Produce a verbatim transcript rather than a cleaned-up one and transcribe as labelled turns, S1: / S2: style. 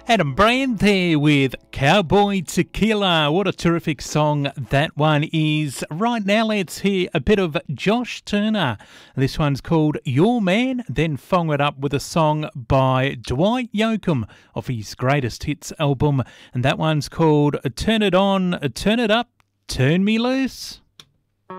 S1: Adam Brand there with Cowboy Tequila. What a terrific song that one is. Right now, let's hear a bit of Josh Turner. This one's called Your Man, then followed up with a song by Dwight Yoakam off his greatest hits album, and that one's called Turn It On, Turn It Up, Turn Me Loose.